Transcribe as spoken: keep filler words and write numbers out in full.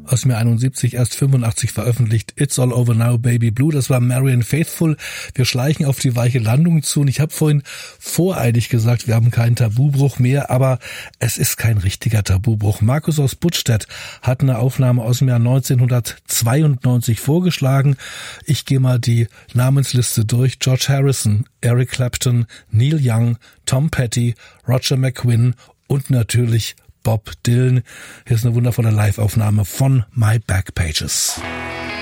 aus dem Jahr einundsiebzig, erst fünfundachtzig veröffentlicht, It's All Over Now, Baby Blue, das war Marianne Faithfull. Wir schleichen auf die weiche Landung zu und ich habe vorhin voreilig gesagt, wir haben keinen Tabubruch mehr, aber es ist kein richtiger Tabubruch. Markus aus Buttstedt hat eine Aufnahme aus dem Jahr neunzehnhundertzweiundneunzig vorgeschlagen. Ich gehe mal die Namensliste durch. George Harrison, Eric Clapton, Neil Young, Tom Petty, Roger McGuinn und natürlich Bob Dylan. Hier ist eine wundervolle Live-Aufnahme von My Back Pages.